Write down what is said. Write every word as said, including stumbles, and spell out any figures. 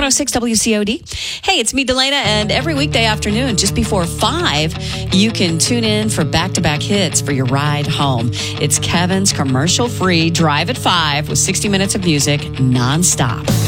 oh six W C O D. Hey, it's me, Delana, and every weekday afternoon, just before five, you can tune in for back-to-back hits for your ride home. It's Kevin's commercial-free Drive at five with sixty minutes of music nonstop.